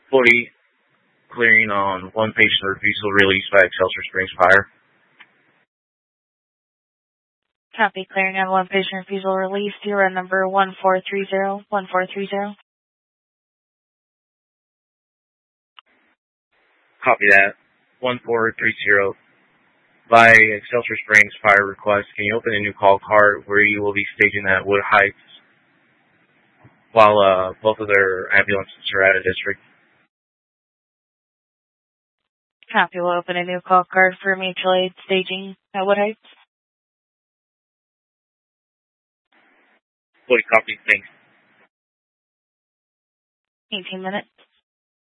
40 clearing on one patient refusal released by Excelsior Springs Fire. Copy, clearing on one patient refusal released. You're on number 1430, 1430. Copy that. 1430. By Excelsior Springs Fire request, can you open a new call card where you will be staging at Wood Heights while both of their ambulances are out of district? Copy, we'll open a new call card for mutual aid staging at Wood Heights. Fully copy, thanks. 18 minutes.